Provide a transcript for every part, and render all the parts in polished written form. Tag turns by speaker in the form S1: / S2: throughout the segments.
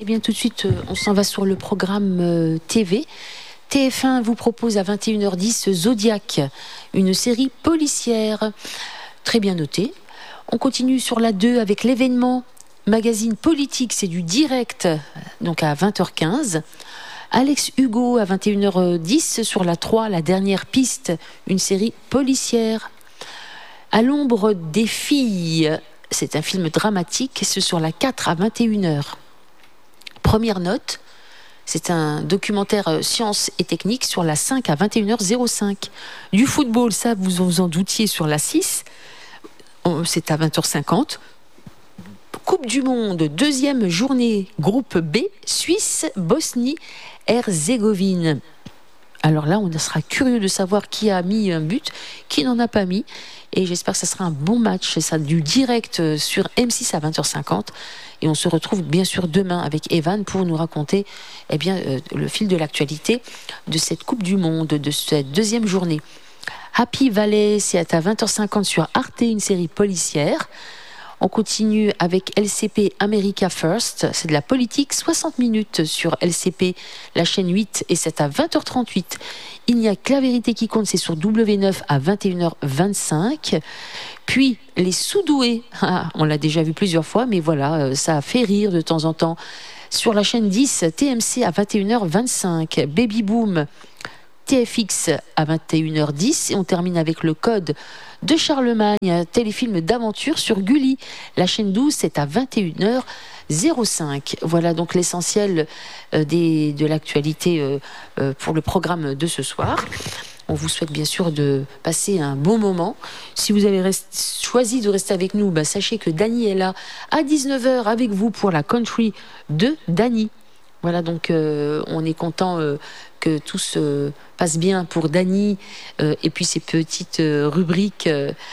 S1: bien tout de suite, on s'en va sur le programme TV. TF1 vous propose à 21h10 Zodiac, une série policière. Très bien notée. On continue sur la 2 avec l'événement magazine politique, c'est du direct, donc à 20h15. Alex Hugo à 21h10 sur la 3, la dernière piste, une série policière. À l'ombre des filles, c'est un film dramatique, c'est sur la 4 à 21h. Première note, c'est un documentaire sciences et techniques sur la 5 à 21h05. Du football, ça vous vous en doutiez, sur la 6, c'est à 20h50. Coupe du Monde, deuxième journée, groupe B, Suisse, Bosnie, Herzégovine. Alors là, on sera curieux de savoir qui a mis un but, qui n'en a pas mis. Et j'espère que ça sera un bon match. C'est ça, du direct sur M6 à 20h50. Et on se retrouve bien sûr demain avec Evan pour nous raconter le fil de l'actualité de cette Coupe du Monde, de cette deuxième journée. Happy Valley, c'est à 20h50 sur Arte, une série policière. On continue avec LCP America First, c'est de la politique, 60 minutes sur LCP, la chaîne 8, et c'est à 20h38. Il n'y a que la vérité qui compte, c'est sur W9 à 21h25. Puis les sous-doués, on l'a déjà vu plusieurs fois, mais voilà, ça a fait rire de temps en temps. Sur la chaîne 10, TMC à 21h25, Baby Boom, TFX à 21h10, et on termine avec le code de Charlemagne, téléfilm d'aventure sur Gulli. La chaîne 12, c'est à 21h05. Voilà donc l'essentiel de l'actualité pour le programme de ce soir. On vous souhaite bien sûr de passer un bon moment. Si vous avez choisi de rester avec nous, sachez que Dany est là à 19h avec vous pour la country de Dany. Voilà, donc on est content que tout se passe bien pour Dany et puis ces petites rubriques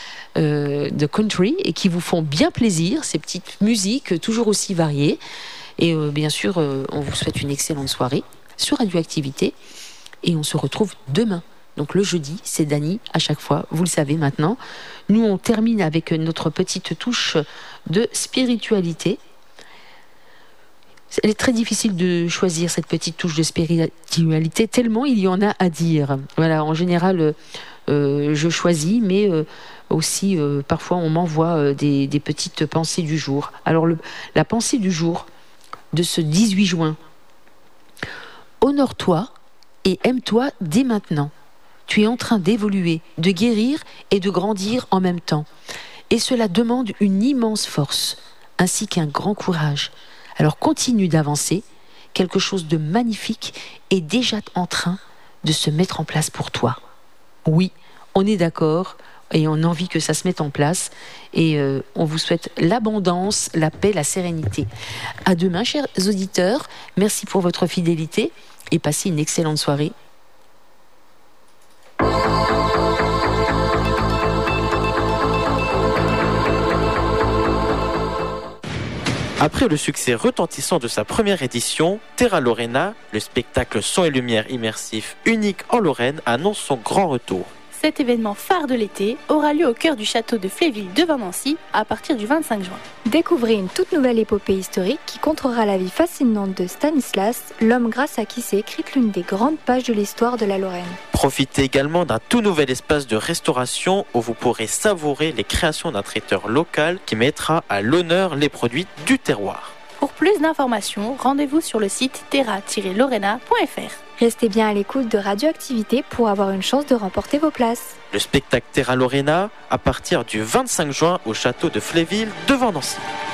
S1: de country et qui vous font bien plaisir, ces petites musiques toujours aussi variées. Et bien sûr, on vous souhaite une excellente soirée sur Radioactivité et on se retrouve demain. Donc le jeudi, c'est Dany à chaque fois, vous le savez maintenant. Nous, on termine avec notre petite touche de spiritualité. Elle est très difficile de choisir cette petite touche de spiritualité, tellement il y en a à dire. Voilà, en général, je choisis, mais aussi, parfois, on m'envoie des petites pensées du jour. Alors, la pensée du jour de ce 18 juin. Honore-toi et aime-toi dès maintenant. Tu es en train d'évoluer, de guérir et de grandir en même temps. Et cela demande une immense force, ainsi qu'un grand courage. Alors continue d'avancer, quelque chose de magnifique est déjà en train de se mettre en place pour toi. Oui, on est d'accord et on a envie que ça se mette en place et on vous souhaite l'abondance, la paix, la sérénité. À demain, chers auditeurs, merci pour votre fidélité et passez une excellente soirée.
S2: Après le succès retentissant de sa première édition, Terra Lorena, le spectacle son et lumière immersif unique en Lorraine, annonce son grand retour.
S3: Cet événement phare de l'été aura lieu au cœur du château de Fléville devant Nancy à partir du 25 juin.
S4: Découvrez une toute nouvelle épopée historique qui contrera la vie fascinante de Stanislas, l'homme grâce à qui s'est écrite l'une des grandes pages de l'histoire de la Lorraine.
S2: Profitez également d'un tout nouvel espace de restauration où vous pourrez savourer les créations d'un traiteur local qui mettra à l'honneur les produits du terroir.
S3: Pour plus d'informations, rendez-vous sur le site terra-lorena.fr.
S4: Restez bien à l'écoute de Radioactivité pour avoir une chance de remporter vos places.
S2: Le spectacle Terra Lorena à partir du 25 juin au château de Fléville devant Nancy.